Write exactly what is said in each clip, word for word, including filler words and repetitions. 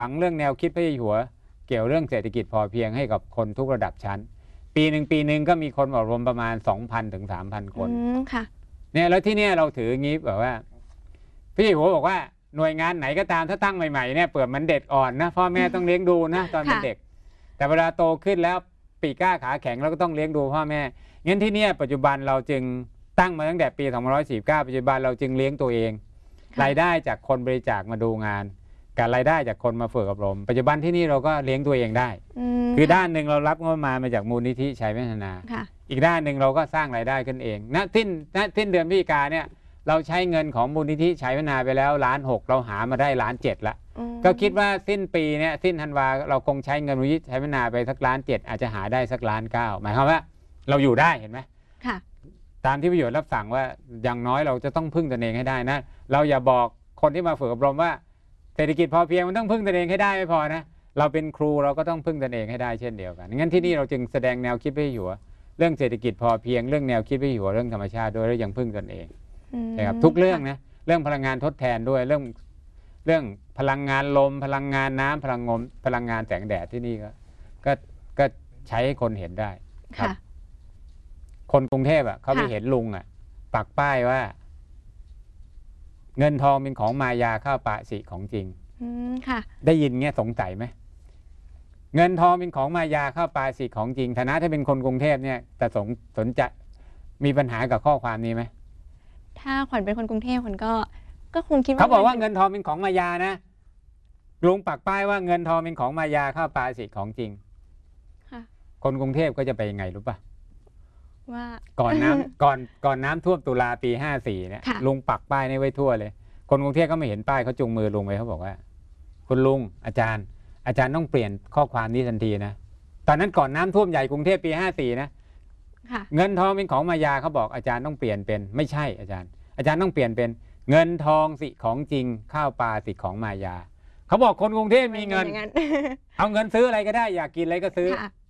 ฝังเรื่องแนวคิดพระเจ้าอยู่หัวเกี่ยวเรื่องเศรษฐกิจพอเพียงให้กับคนทุกระดับชั้นปีหนึ่งปีหนึ่งก็มีคนอบรมประมาณ สองพัน ถึง สามพัน คนค่ะเนี่ยแล้วที่เนี่ยเราถืออย่างนี้แบบว่าพระเจ้าอยู่หัวบอกว่าหน่วยงานไหนก็ตามถ้าตั้งใหม่ๆเนี่ยเปิดมันเด็กอ่อนนะพ่อแม่ต้องเลี้ยงดูนะตอนเป็นเด็กแต่เวลาโตขึ้นแล้วปีกล้าขาแข็งเราก็ต้องเลี้ยงดูพ่อแม่งั้นที่เนี่ยปัจจุบันเราจึงตั้งมาตั้งแต่ปีสองพันห้าร้อยสี่สิบเก้าปัจจุบันเราจึงเลี้ยงตัวเองรายได้จากคนบริจาคมาดูงานกับรายได้จากคนมาฝึกอบรมปัจจุบันที่นี่เราก็เลี้ยงตัวเองได้คือด้านหนึ่งเรารับงบประมาณมาจากมูลนิธิชัยพัฒนาอีกด้านหนึ่งเราก็สร้างรายได้ขึ้นเองณสิ้นณสิ้นเดือนพฤศจิกาเนี่ยเราใช้เงินของมูลนิธิชัยพัฒนาไปแล้วล้านหกเราหามาได้ล้านเจ็ดละก็คิดว่าสิ้นปีเนี่ยสิ้นธันวาเราคงใช้เงินมูลนิธิชัยพัฒนาไปสักล้านเจ็ดอาจจะหาได้สักล้านเก้าหมายความว่าเราอยู่ได้เห็นไหมค่ะตามที่ประโยชน์รับสั่งว่าอย่างน้อยเราจะต้องพึ่งตนเองให้ได้นะเราอย่าบอกคนที่มาฝึกอบรมว่าเศรษฐกิจพอเพียงมันต้องพึ่งตนเองให้ได้ไม่พอนะเราเป็นครูเราก็ต้องพึ่งตนเองให้ได้เช่นเดียวกันงั้นที่นี่เราจึงแสดงแนวคิดพระเจ้าอยู่หัวเรื่องเศรษฐกิจพอเพียงเรื่องแนวคิดพระเจ้าอยู่หัวเรื่องธรรมชาติด้วยแล้วยังพึ่งตนเองนะครับทุกเรื่องนะเรื่องพลังงานทดแทนด้วยเรื่องเรื่องพลังงานลมพลังงานน้ำพลังงมพลังงานแสงแดดที่นี่ก็ก็ก็ใช้ให้คนเห็นได้ครับคนกรุงเทพอ่ะเขาไปเห็นลุงอ่ะปักป้ายว่าเงินทองเป็นของมายาข้าวปลาสิของจริงค่ะได้ยินเงี้ยสงสัยไหมเงินทองเป็นของมายาข้าวปลาสิของจริงฐานะถ้าเป็นคนกรุงเทพเนี่ยจะสนสนใจมีปัญหากับข้อความนี้ไหมถ้าขวัญเป็นคนกรุงเทพขวัญก็ก็คงคิดว่าเขาบอกว่าเงินทองเป็นของมายานะลุงปักป้ายว่าเงินทองเป็นของมายาข้าวปลาสิของจริงค่ะคนกรุงเทพก็จะไปยังไงรู้ป่ะว่าก่อนน้ำก่อนก่อนน้ำท่วมตุลาปีห้าสี่เนี่ยลุงปักป้ายในไว้ทั่วเลยคนกรุงเทพก็ไม่เห็นป้ายเขาจูงมือลุงไปเขาบอกว่าคุณลุงอาจารย์อาจารย์ต้องเปลี่ยนข้อความนี้ทันทีนะตอนนั้นก่อนน้ำท่วมใหญ่กรุงเทพปีห้าสี่นะเงินทองเป็นของมายาเขาบอกอาจารย์ต้องเปลี่ยนเป็นไม่ใช่อาจารย์อาจารย์ต้องเปลี่ยนเป็นเงินทองสิของจริงข้าวปลาสิของมายาเขาบอกคนกรุงเทพมีเงินเอาเงินซื้ออะไรก็ได้อยากกินอะไรก็ซื้อ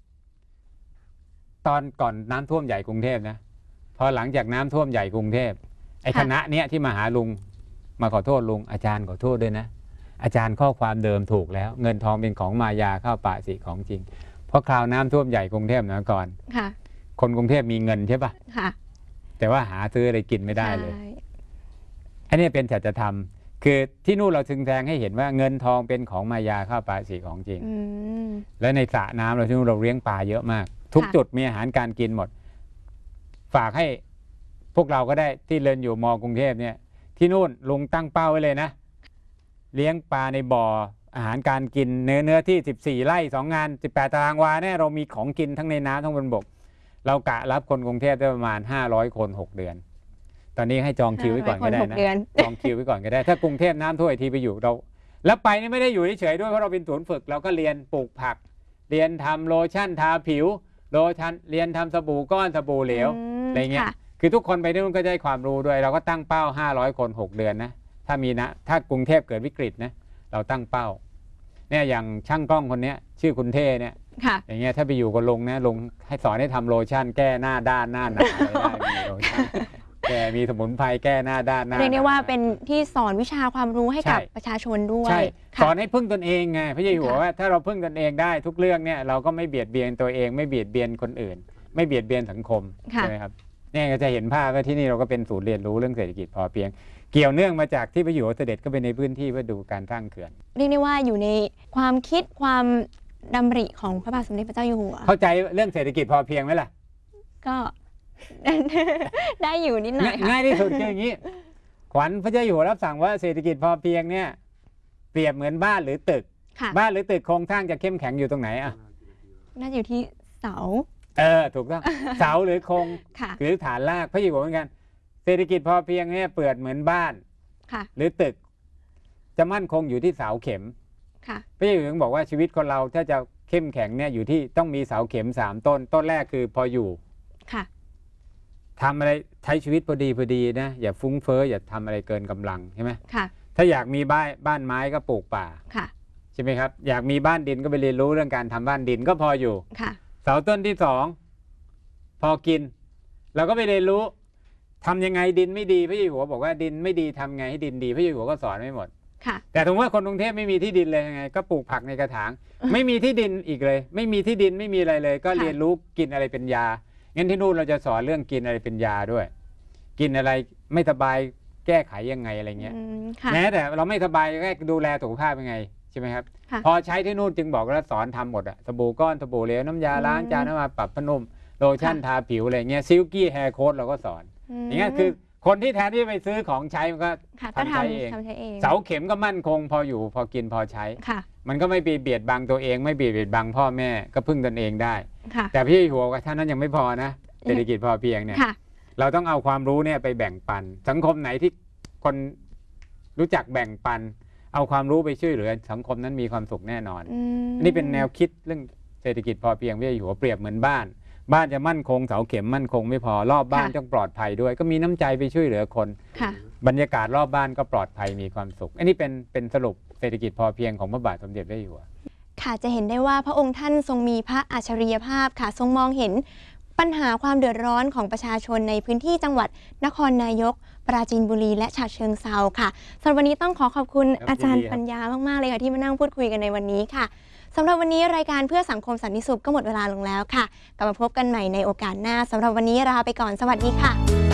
ตอนก่อนน้ำท่วมใหญ่กรุงเทพนะพอหลังจากน้ำท่วมใหญ่กรุงเทพไอ้คณะเนี้ยที่มาหาลุงมาขอโทษลุงอาจารย์ขอโทษด้วยนะอาจารย์ข้อความเดิมถูกแล้วเงินทองเป็นของมายาข้าวปลาสิของจริงเพราะคราวน้ำท่วมใหญ่กรุงเทพนะก่อนคนกรุงเทพมีเงินใช่ปะแต่ว่าหาซื้ออะไรกินไม่ได้เลยอันนี้เป็นสัจธรรมคือที่นู่นเราถึงแทงให้เห็นว่าเงินทองเป็นของมายาข้าวปลาสิของจริงและในสระน้ำเราที่นู่นเราเลี้ยงปลาเยอะมากทุกจุดมีอาหารการกินหมดฝากให้พวกเราก็ได้ที่เรียนอยู่มกรุงเทพเนี่ยที่นู่นลุงตั้งเป้าไว้เลยนะเลี้ยงปลาในบ่ออาหารการกินเนื้อเนื้อที่สิบสี่ไร่สองงานสิบแปดตารางวาเนี่ยเรามีของกินทั้งในน้ำทั้งบนบกเรากะรับคนกรุงเทพได้ประมาณห้าร้อยคนหกเดือนตอนนี้ให้จองคิวไว้ก่อนก็ได้นะจองคิวไว้ก่อนก็ได้ถ้ากรุงเทพน้ำท่วมทีไปอยู่เราแล้วไปนี่ไม่ได้อยู่เฉยๆด้วยเพราะเราเป็นศูนย์ฝึกเราก็เรียนปลูกผักเรียนทำโลชั่นทาผิวโลชั่นเรียนทำสบู่ก้อนสบู่เหลวอะไรเงี้ยคือทุกคนไปที่นู่นก็ได้ความรู้ด้วยเราก็ตั้งเป้าห้าร้อยคนหกเดือนนะถ้ามีนะถ้ากรุงเทพเกิดวิกฤตนะเราตั้งเป้าเนี่ยอย่างช่างกล้องคนนี้ชื่อคุณเท่เนี่ยอย่างเงี้ยถ้าไปอยู่กับลุงนะลุงให้สอนให้ทำโลชั่นแก้หน้าด้านหน้าหนาอะไรได้มีโลชั่นแกมีสมุนไพรแก้หน้าด้านหน้าเรียกได้ว่าเป็นที่สอนวิชาความรู้ให้กับประชาชนด้วยใช่สอนให้พึ่งตนเองไงพระเจ้าอยู่หัวว่าถ้าเราพึ่งตนเองได้ทุกเรื่องเนี่ยเราก็ไม่เบียดเบียนตัวเองไม่เบียดเบียนคนอื่นไม่เบียดเบียนสังคมใช่ไหมครับเนี่ยก็จะเห็นภาพว่าที่นี่เราก็เป็นศูนย์เรียนรู้เรื่องเศรษฐกิจพอเพียงเกี่ยวเนื่องมาจากที่พระอยู่หัวเสด็จก็เป็นในพื้นที่เพื่อดูการสร้างเขื่อนเรียกได้ว่าอยู่ในความคิดความดำริของพระบาทสมเด็จพระเจ้าอยู่หัวเข้าใจเรื่องเศรษฐกิจพอเพียงไหมล่ะก็ได้อยู่นิดหน่อยง่ายที่สุดคืออย่างนี้ขวัญพระเจ้าอยู่หัวรับสั่งว่าเศรษฐกิจพอเพียงเนี่ยเปรียบเหมือนบ้านหรือตึกบ้านหรือตึกโครงสร้างจะเข้มแข็งอยู่ตรงไหนอ่ะน่าอยู่ที่เสาเออถูกต้องเสาหรือโครงหรือฐานรากพระเจ้าอยู่หัวเหมือนกันเศรษฐกิจพอเพียงเนี่ยเปรียบเหมือนบ้านหรือตึกจะมั่นคงอยู่ที่เสาเข็มพระเจ้าอยู่หัวบอกว่าชีวิตคนเราถ้าจะเข้มแข็งเนี่ยอยู่ที่ต้องมีเสาเข็มสามต้นต้นแรกคือพออยู่ทำอะไรใช้ชีวิตพอดีพอดีนะอย่าฟุ้งเฟ้ออย่าทำอะไรเกินกำลังใช่ไหมถ้าอยากมีบ้านบ้านไม้ก็ปลูกป่าใช่ไหมครับอยากมีบ้านดินก็ไปเรียนรู้เรื่องการทำบ้านดินก็พออยู่เสาต้นที่สองพอกินเราก็ไปเรียนรู้ทำยังไงดินไม่ดีพระเจ้าอยู่หัวบอกว่าดินไม่ดีทำไงให้ดินดีพระเจ้าอยู่หัวก็สอนไม่หมดค่ะแต่ถึงว่าคนกรุงเทพไม่มีที่ดินเลยยังไงก็ปลูกผักในกระถาง ไม่มีที่ดินอีกเลย ไม่มีที่ดินไม่มีอะไรเลย ก็ค่ะเรียนรู้กินอะไรเป็นยางั้นที่นู่นเราจะสอนเรื่องกินอะไรเป็นยาด้วย กินอะไรไม่สบายแก้ไขยังไงอะไรเงี้ยอืมค่ะแม้แต่เราไม่สบายก็ดูแลสุขภาพยังไงใช่ไหมครับค่ะพอใช้ที่นู่นจึงบอกแล้วสอนทำหมดอะสบู่ก้อนสบู่เหลวน้ำยาล้างอืมจานน้ำมาปรับผ้านุ่มโลชั่นค่ะทาผิวอะไรเงี้ยซิลกี้แฮร์โค้ดเราก็สอนมอย่างเงี้ยคือคนที่แทนที่ไปซื้อของใช้มันก็ค่ะก็ทำใช้เองทำทำใช้เองเสาเข็มก็มั่นคงพออยู่พอกินพอใช้ค่ะมันก็ไม่ไปเบียดบังตัวเอง ไม่เบียดบังพ่อแม่ก็พึ่งตนเองได้ค่ะแต่พี่หัวกับท่านนั้นยังไม่พอนะเศรษฐกิจพอเพียงเนี่ยค่ะเราต้องเอาความรู้เนี่ยไปแบ่งปัน สังคมไหนที่คนรู้จักแบ่งปัน เอาความรู้ไปช่วยเหลือสังคมนั้นมีความสุขแน่นอนอืมอันนี้เป็นแนวคิดเรื่องเศรษฐกิจพอเพียงพี่หัวเปรียบเหมือนบ้าน บ้านจะมั่นคงเสาเข็มมั่นคงไม่พอรอบบ้านต้องปลอดภัยด้วย ก็มีน้ำใจไปช่วยเหลือคนค่ะบรรยากาศรอบบ้านก็ปลอดภัยมีความสุข อันนี้เป็นเป็นสรุปเศรษฐกิจพอเพียงของพระบาทสมเด็จพระเจ้าอยู่หัวค่ะจะเห็นได้ว่าพระองค์ท่านทรงมีพระอัจฉริยภาพค่ะ ทรงมองเห็นปัญหาความเดือดร้อนของประชาชนในพื้นที่จังหวัดนครนายก ปราจีนบุรีและฉะเชิงเทราค่ะสำหรับวันนี้ต้องขอขอบคุณครับอาจารย์ยินดีครับปัญญามากๆเลยค่ะที่มานั่งพูดคุยกันในวันนี้ค่ะสำหรับวันนี้รายการเพื่อสังคมสันติสุขก็หมดเวลาลงแล้วค่ะกลับมาพบกันใหม่ในโอกาสหน้าสำหรับวันนี้ลาไปก่อนสวัสดีค่ะ